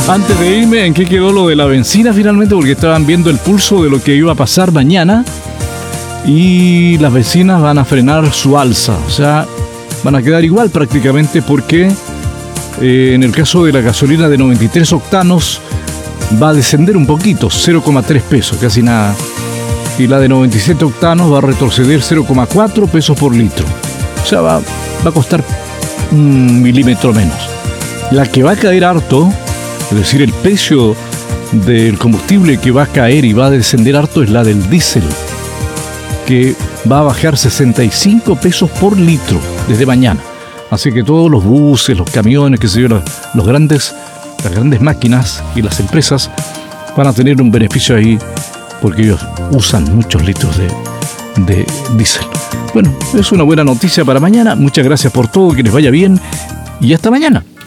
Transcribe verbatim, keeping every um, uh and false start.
Antes de irme, ¿en qué quedó lo de la benzina finalmente? Porque estaban viendo el pulso de lo que iba a pasar mañana y las bencinas van a frenar su alza. O sea, van a quedar igual prácticamente porque eh, en el caso de la gasolina de noventa y tres octanos va a descender un poquito, cero coma tres pesos, casi nada. Y la de noventa y siete octanos va a retroceder cero coma cuatro pesos por litro. O sea, va, va a costar un milímetro menos. La que va a caer harto, es decir, el precio del combustible que va a caer y va a descender harto es la del diésel, que va a bajar sesenta y cinco pesos por litro desde mañana. Así que todos los buses, los camiones, que se yo, los grandes, las grandes máquinas y las empresas van a tener un beneficio ahí porque ellos usan muchos litros de, de diésel. Bueno, es una buena noticia para mañana. Muchas gracias por todo, que les vaya bien y hasta mañana.